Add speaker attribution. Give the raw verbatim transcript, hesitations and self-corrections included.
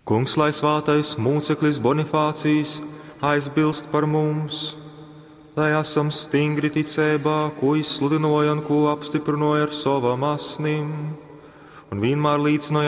Speaker 1: Kungs, lai svātais mūceklis Bonifācijs aizbilst par mums, lai esam stingri ticībā, ko izsludināja un ko apstiprināja ar savam asnim, un vienmēr līdzināja